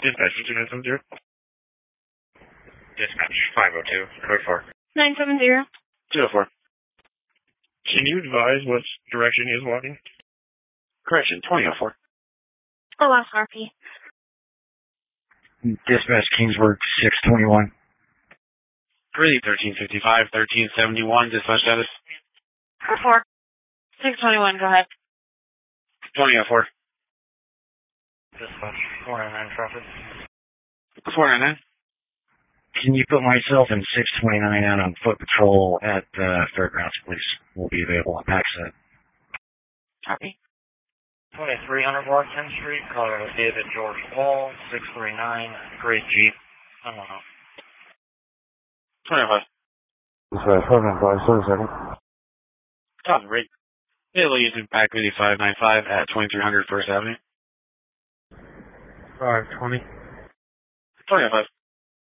Dispatch 2970. Dispatch 502, code 4. 970. 204. Can you advise what direction he is walking? Correction, 2004. Oh, lost RP. Dispatch Kingsburg 621. Greeley 1355, 1371, dispatch status. 4. 621, go ahead. 2004. Dispatch 499 traffic. 499. Can you put myself and 629 out on foot patrol at Fairgrounds, please? We'll be available at Paxset. Copy. 2300 Block 10th Street, Colorado David George Wall, 639, Great Jeep. I don't know. 25. Dispatch 595, 32nd. Copy, rate. Italy using Pack 595 at 2300 First Avenue. 520. 25.